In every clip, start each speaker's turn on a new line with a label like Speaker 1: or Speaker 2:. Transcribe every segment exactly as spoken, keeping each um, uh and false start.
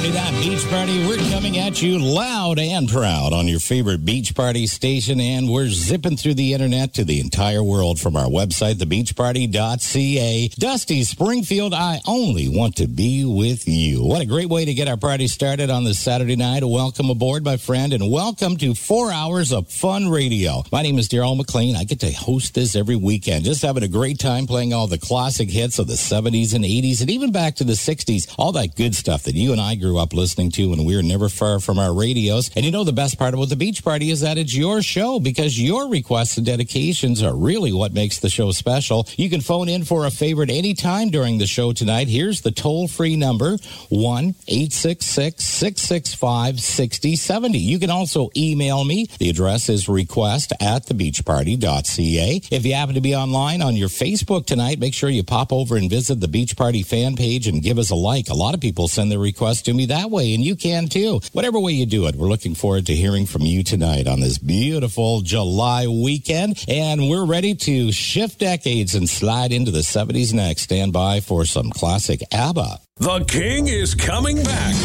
Speaker 1: Saturday Night Beach Party. We're coming at you loud and proud on your favorite beach party station, and we're zipping through the internet to the entire world from our website, the beach party dot c a. Dusty Springfield, I only want to be with you. What a great way to get our party started on this Saturday night. Welcome aboard, my friend, and welcome to four hours of fun radio. My name is Daryl McLean. I get to host this every weekend. Just having a great time playing all the classic hits of the seventies and eighties and even back to the sixties. All that good stuff that you and I grew up listening to when we were never far from our radios. And you know the best part about the Beach Party is that it's your show, because your requests and dedications are really what makes the show special. You can phone in for a favorite anytime during the show tonight. Here's the toll-free number, one eight six six, six six five, six zero seven zero. You can also email me. The address is request at the beach party dot c a. If you happen to be online on your Facebook tonight, make sure you pop over and visit the Beach Party fan page and give us a like. A lot of people send their requests to me that way, and you can too. Whatever way you do it, we're looking forward to hearing from you tonight on this beautiful July weekend, and we're ready to shift decades and slide into the seventies next. Stand by for some classic ABBA.
Speaker 2: The King is coming back.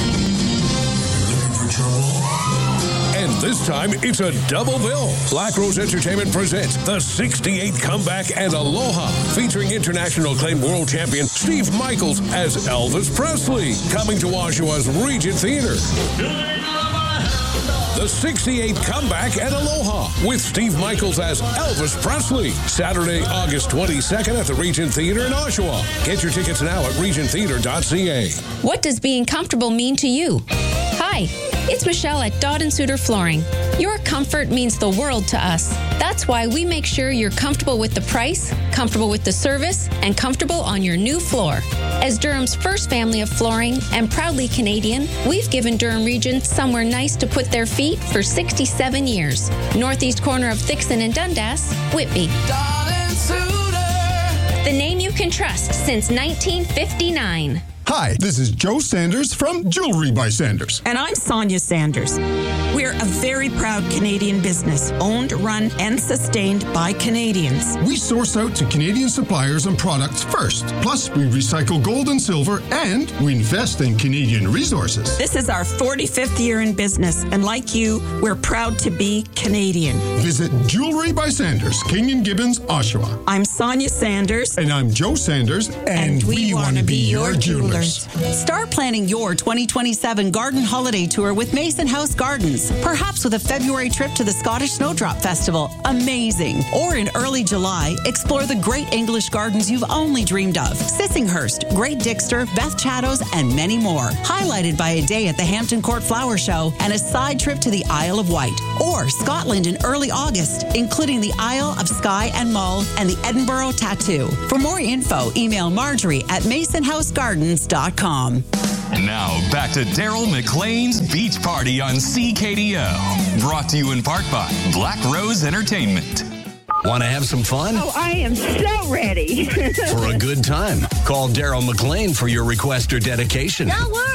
Speaker 2: And this time, it's a double bill. Black Rose Entertainment presents the sixty-eighth Comeback and Aloha, featuring international acclaimed world champion Steve Michaels as Elvis Presley, coming to Oshawa's Regent Theater. The sixty-eighth Comeback and Aloha with Steve Michaels as Elvis Presley. Saturday, August twenty-second at the Regent Theater in Oshawa. Get your tickets now at regent theater dot c a.
Speaker 3: What does being comfortable mean to you? Hi, it's Michelle at Dodd and Suter Flooring. Your comfort means the world to us. That's why we make sure you're comfortable with the price, comfortable with the service, and comfortable on your new floor. As Durham's first family of flooring and proudly Canadian, we've given Durham Region somewhere nice to put their feet for sixty-seven years. Northeast corner of Thixon and Dundas, Whitby.
Speaker 4: Dodd and Suter.
Speaker 3: The name you can trust since nineteen fifty-nine.
Speaker 5: Hi, this is Joe Sanders from Jewelry by Sanders.
Speaker 6: And I'm Sonia Sanders. We're a very proud Canadian business, owned, run, and sustained by Canadians.
Speaker 5: We source out to Canadian suppliers and products first. Plus, we recycle gold and silver, and we invest in Canadian resources.
Speaker 6: This is our forty-fifth year in business, and like you, we're proud to be Canadian.
Speaker 5: Visit Jewelry by Sanders, King and Gibbons, Oshawa.
Speaker 6: I'm Sonia Sanders.
Speaker 5: And I'm Joe Sanders, and,
Speaker 6: and we,
Speaker 5: we want to be your jewelers.
Speaker 7: Start planning your twenty twenty-seven garden holiday tour with Mason House Gardens. Perhaps with a February trip to the Scottish Snowdrop Festival. Amazing. Or in early July, explore the great English gardens you've only dreamed of. Sissinghurst, Great Dixter, Beth Chattos, and many more. Highlighted by a day at the Hampton Court Flower Show and a side trip to the Isle of Wight. Or Scotland in early August, including the Isle of Skye and Mull and the Edinburgh Tattoo. For more info, email Marjorie at mason house gardens dot com.
Speaker 8: Now, back to Daryl McLean's Beach Party on C K D O. Brought to you in part by Black Rose Entertainment.
Speaker 9: Want to have some fun?
Speaker 10: Oh, I am so ready.
Speaker 9: For a good time, call Daryl McLean for your request or dedication.
Speaker 10: Don't worry.